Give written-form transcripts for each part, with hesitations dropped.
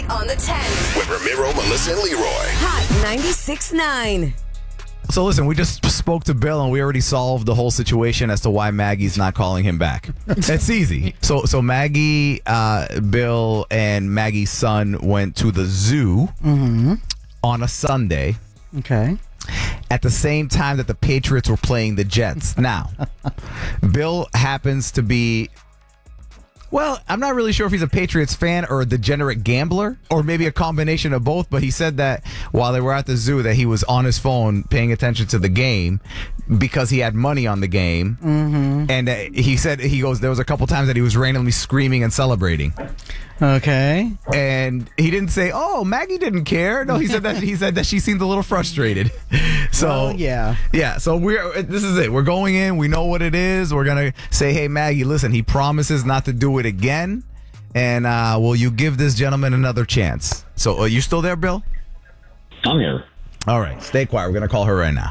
Right on the 10. With Ramiro, Melissa, and Leroy. Hot 96.9. So listen, we just spoke to Bill and we already solved the whole situation as to why Maggie's not calling him back. It's easy. So Maggie, Bill, and Maggie's son went to the zoo on a Sunday. Okay. At the same time that the Patriots were playing the Jets. Now, Bill happens to be, well, I'm not really sure if he's a Patriots fan or a degenerate gambler or maybe a combination of both, but he said that while they were at the zoo that he was on his phone paying attention to the game because he had money on the game. Mm-hmm. And he said, there was a couple times that he was randomly screaming and celebrating. Okay. And he didn't say, "Oh, Maggie didn't care." No, he said that she seemed a little frustrated. So well, yeah. So this is it. We're going in. We know what it is. We're gonna say, "Hey, Maggie, listen. He promises not to do it again, and will you give this gentleman another chance?" So, are you still there, Bill? I'm here. All right. Stay quiet. We're gonna call her right now.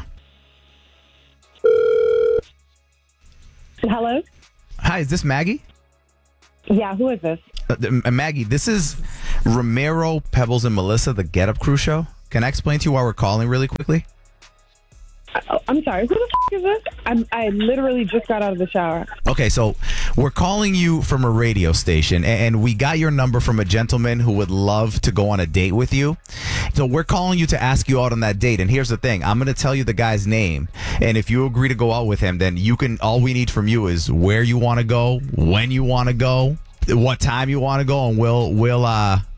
Hello? Hi, is this Maggie? Yeah, who is this? Maggie, this is Ramiro, Pebbles, and Melissa, the Get Up Crew show. Can I explain to you why we're calling really quickly? I'm sorry, who the is this? I literally just got out of the shower. Okay, so we're calling you from a radio station, and we got your number from a gentleman who would love to go on a date with you. So we're calling you to ask you out on that date. And here's the thing. I'm going to tell you the guy's name. And if you agree to go out with him, then all we need from you is where you want to go, when you want to go, what time you want to go, and we'll